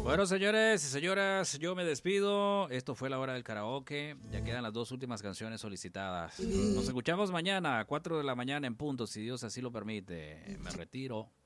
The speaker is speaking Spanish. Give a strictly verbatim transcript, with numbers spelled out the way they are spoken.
Bueno, señores y señoras, yo me despido. Esto fue la hora del karaoke. Ya quedan las dos últimas canciones solicitadas. Nos escuchamos mañana a cuatro de la mañana en punto, si Dios así lo permite. Me retiro.